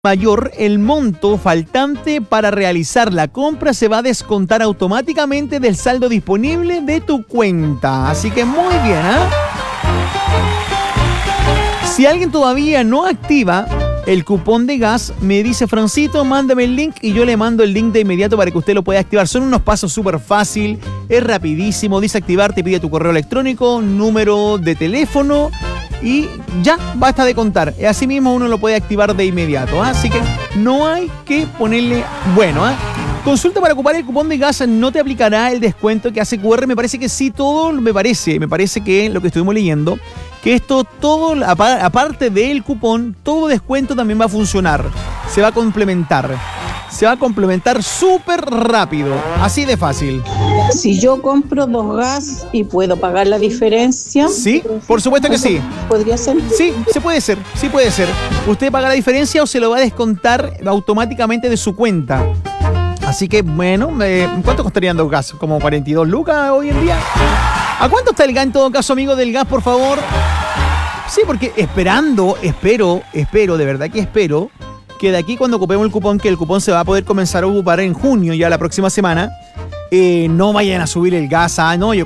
mayor, el monto faltante para realizar la compra se va a descontar automáticamente del saldo disponible de tu cuenta. Así que muy bien, ¿eh? Si alguien todavía no activa el cupón de gas, me dice Francito, mándame el link y yo le mando el link de inmediato para que usted lo pueda activar. Son unos pasos súper fácil, es rapidísimo. Dice activar, te pide tu correo electrónico, número de teléfono y ya basta de contar. Así mismo uno lo puede activar de inmediato, ¿eh? Así que no hay que ponerle bueno, ¿eh? Consulta para ocupar el cupón de gas, no te aplicará el descuento que hace QR. Me parece que sí, todo me parece que lo que estuvimos leyendo, que esto todo, aparte del cupón, todo descuento también va a funcionar. Se va a complementar súper rápido, así de fácil. Si yo compro 2 gas y puedo pagar la diferencia. Sí, por supuesto que sí. ¿Podría ser? Sí, puede ser. Usted paga la diferencia o se lo va a descontar automáticamente de su cuenta. Así que, bueno, ¿cuánto costarían 2 gas? ¿Como 42 lucas hoy en día? ¿A cuánto está el gas en todo caso, amigo del gas, por favor? Sí, porque espero, de verdad que espero, que de aquí cuando ocupemos el cupón, que el cupón se va a poder comenzar a ocupar en junio, ya la próxima semana, no vayan a subir el gas.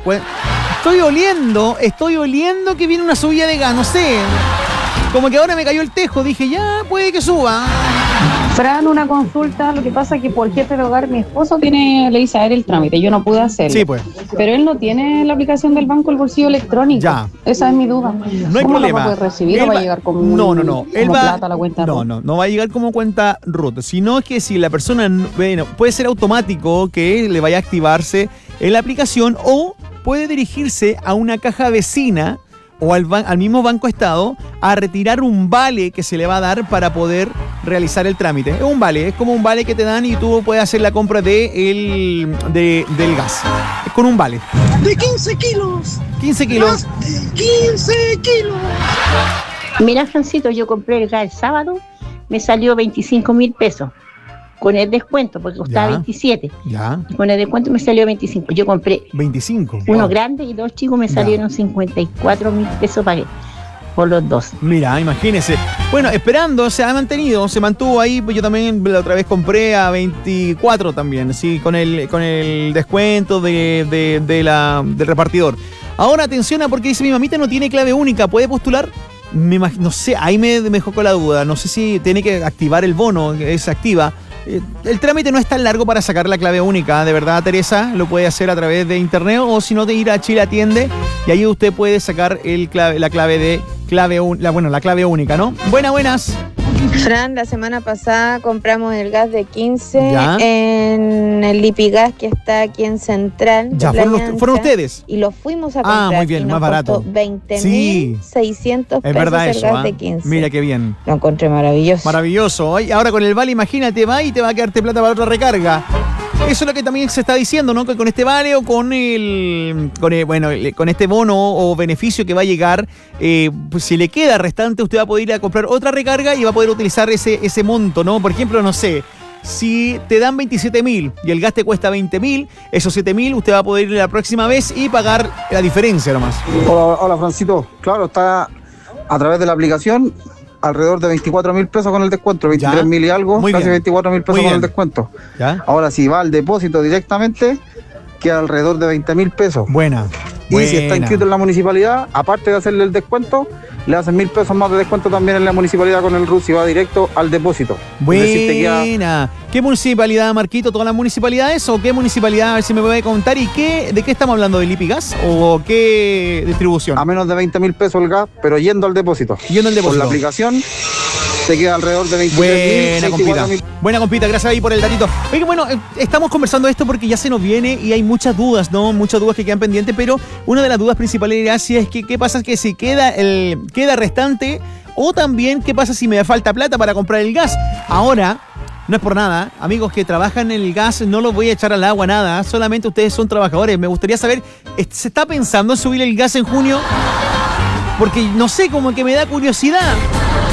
Estoy oliendo que viene una subida de gas, no sé. Como que ahora me cayó el tejo, dije, ya, puede que suba. Fran, una consulta, lo que pasa es que por jefe de hogar mi esposo le hice a él el trámite, yo no pude hacerlo. Sí, pues. Pero él no tiene la aplicación del banco, el bolsillo electrónico. Ya. Esa es mi duda. No hay ¿Cómo problema. ¿Lo va a poder recibir o va a llegar como plata a la cuenta RUT? No va a llegar como cuenta RUT, sino que si la persona, puede ser automático que le vaya a activarse en la aplicación o puede dirigirse a una caja vecina o al mismo Banco Estado a retirar un vale que se le va a dar para poder realizar el trámite. Es un vale, es como un vale que te dan y tú puedes hacer la compra del gas. Es con un vale. De 15 kilos. 15 kilos. 15 kilos. Mira, Francito, yo compré el gas el sábado, me salió 25.000 pesos. Con el descuento, porque costaba 27. Ya. Y con el descuento me salió 25. Yo compré 25. Uno grande y 2 chicos, me salieron 54.000 pesos pagué por los 2. Mira, imagínese. Bueno, esperando, se mantuvo ahí. Yo también la otra vez compré a 24 también, sí, con el descuento del repartidor. Ahora atención, porque dice mi mamita no tiene clave única, ¿puede postular? No sé, ahí me dejó con la duda. No sé si tiene que activar el bono, que se activa. El trámite no es tan largo para sacar la clave única, de verdad, Teresa, lo puede hacer a través de internet o si no, de ir a Chile Atiende y ahí usted puede sacar la clave única, ¿no? Buenas. Fran, la semana pasada compramos el gas de 15 ¿Ya? En el Lipigas que está aquí en Central. Ya, fueron ustedes. Y lo fuimos a comprar. Muy bien, y nos más barato. costó 20.600 pesos Es verdad el eso, gas de 15. Mira qué bien. Lo encontré maravilloso. Maravilloso. Y ahora con el vale, imagínate, va y te va a quedarte plata para otra recarga. Eso es lo que también se está diciendo, ¿no? Que con este vale o con este bono o beneficio que va a llegar, pues si le queda restante, usted va a poder ir a comprar otra recarga y va a poder utilizar ese monto, ¿no? Por ejemplo, no sé, si te dan 27.000 y el gas te cuesta 20.000, esos 7.000 usted va a poder ir la próxima vez y pagar la diferencia nomás. Hola, Francito. Claro, está a través de la aplicación. Alrededor de 24.000 pesos con el descuento, 23.000 y algo, muy casi bien. 24.000 pesos con el descuento. ¿Ya? Ahora, si va al depósito directamente, queda alrededor de 20.000 pesos. Buena. Y si está inscrito en la municipalidad, aparte de hacerle el descuento, le hacen 1.000 pesos más de descuento también en la municipalidad con el RUT si va directo al depósito. Buena. Es decir, te queda... ¿Qué municipalidad, Marquito? ¿Todas las municipalidades? ¿O qué municipalidad? A ver si me puede contar. ¿Y de qué estamos hablando? ¿Del Lipigas? ¿O qué distribución? A menos de 20.000 pesos el gas, pero yendo al depósito. Por la aplicación te queda alrededor de 23.000. Buena compita, gracias ahí por el datito. Oye, bueno, estamos conversando esto porque ya se nos viene y hay muchas dudas, ¿no? Muchas dudas que quedan pendientes, pero una de las dudas principales era si es que qué pasa que si queda restante o también qué pasa si me falta plata para comprar el gas. Ahora, no es por nada, amigos que trabajan en el gas, no los voy a echar al agua, nada, solamente ustedes son trabajadores. Me gustaría saber, ¿se está pensando en subir el gas en junio? Porque no sé, como que me da curiosidad.